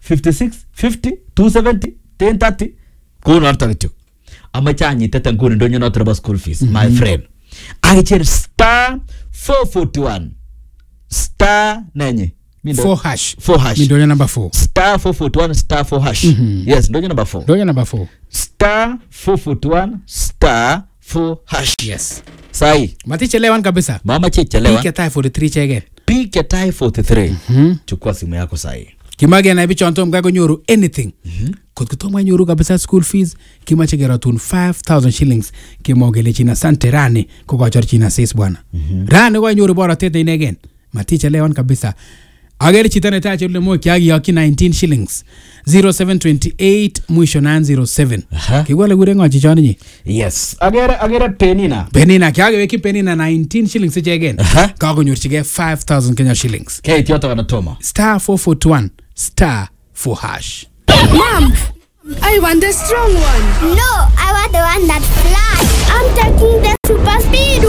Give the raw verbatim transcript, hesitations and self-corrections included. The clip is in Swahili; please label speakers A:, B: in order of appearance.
A: fifty-six fifty two seventy ten thirty kono artagityo amachanyi tete nguni ndonyo notraba school fees mm -hmm. my friend agicher star four forty-one star nenye
B: four hash
A: four hash
B: ndonyo number four
A: star four forty-one star four hash mm -hmm. yes ndonyo number four
B: ndonyo number four
A: star four forty-one star four hash
B: yes
A: sai
B: matichelewan kabisa
A: mama chechelewan
B: pike tai forty-three chegen
A: pike tai forty-three mm -hmm. chukua simu yako sai
B: kimage na bichon tom gago nyoru anything mm -hmm. kot tom nyoru kabisa school fees kimache geratun five thousand shillings kimogele china sante rani ko ko china says bwana mm -hmm. rani ko nyoru bora tete inegen matichelewan kabisa agere chitane tache ule mo kiagi yaki nineteen shillings zero seven two eight mwisho nine zero seven kigwale gure ngo chichoni nyi
A: yes agere agere penina
B: penina kiage weki penina nineteen shillings again ka konyorchige five thousand Kenya shillings
A: ke tioto kana toma
B: star four forty-one star four hash.
C: Mom, I want the strong one.
D: No, I want the one that flies.